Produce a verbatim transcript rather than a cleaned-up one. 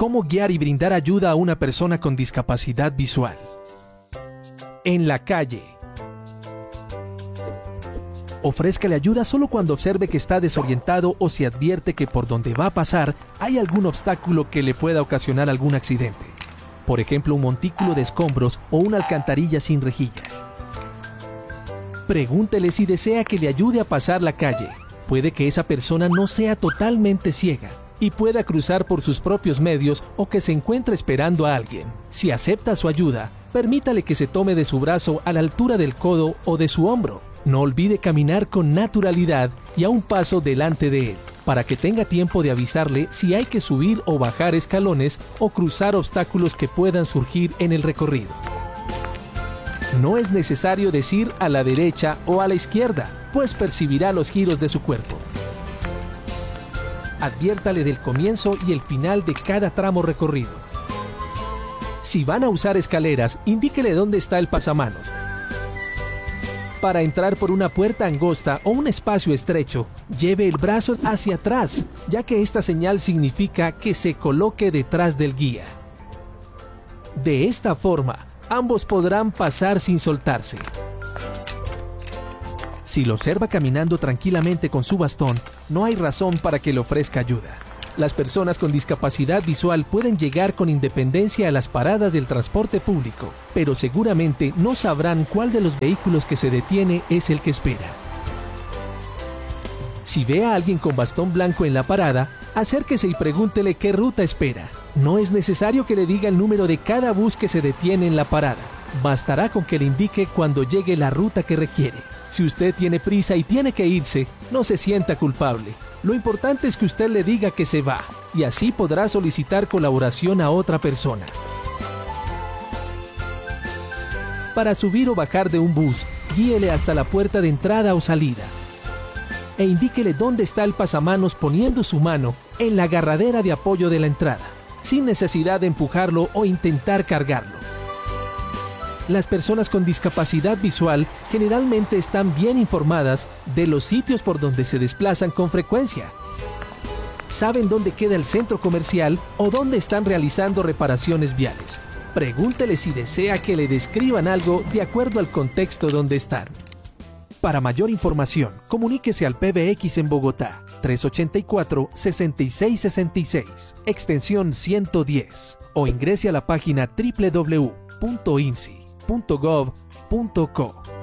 ¿Cómo guiar y brindar ayuda a una persona con discapacidad visual? En la calle. Ofrézcale ayuda solo cuando observe que está desorientado o si advierte que por donde va a pasar hay algún obstáculo que le pueda ocasionar algún accidente. Por ejemplo, un montículo de escombros o una alcantarilla sin rejilla. Pregúntele si desea que le ayude a pasar la calle. Puede que esa persona no sea totalmente ciega y pueda cruzar por sus propios medios o que se encuentre esperando a alguien. Si acepta su ayuda, permítale que se tome de su brazo a la altura del codo o de su hombro. No olvide caminar con naturalidad y a un paso delante de él, para que tenga tiempo de avisarle si hay que subir o bajar escalones o cruzar obstáculos que puedan surgir en el recorrido. No es necesario decir a la derecha o a la izquierda, pues percibirá los giros de su cuerpo. Adviértale del comienzo y el final de cada tramo recorrido. Si van a usar escaleras, indíquele dónde está el pasamanos. Para entrar por una puerta angosta o un espacio estrecho, lleve el brazo hacia atrás, ya que esta señal significa que se coloque detrás del guía. De esta forma, ambos podrán pasar sin soltarse. Si lo observa caminando tranquilamente con su bastón, no hay razón para que le ofrezca ayuda. Las personas con discapacidad visual pueden llegar con independencia a las paradas del transporte público, pero seguramente no sabrán cuál de los vehículos que se detiene es el que espera. Si ve a alguien con bastón blanco en la parada, acérquese y pregúntele qué ruta espera. No es necesario que le diga el número de cada bus que se detiene en la parada. Bastará con que le indique cuando llegue la ruta que requiere. Si usted tiene prisa y tiene que irse, no se sienta culpable. Lo importante es que usted le diga que se va, y así podrá solicitar colaboración a otra persona. Para subir o bajar de un bus, guíele hasta la puerta de entrada o salida. E indíquele dónde está el pasamanos poniendo su mano en la agarradera de apoyo de la entrada, sin necesidad de empujarlo o intentar cargarlo. Las personas con discapacidad visual generalmente están bien informadas de los sitios por donde se desplazan con frecuencia. Saben dónde queda el centro comercial o dónde están realizando reparaciones viales. Pregúntele si desea que le describan algo de acuerdo al contexto donde están. Para mayor información, comuníquese al P B X en Bogotá, tres ochenta y cuatro, sesenta y seis sesenta y seis, extensión ciento diez, o ingrese a la página doble u doble u doble u punto i n s i punto gov punto co.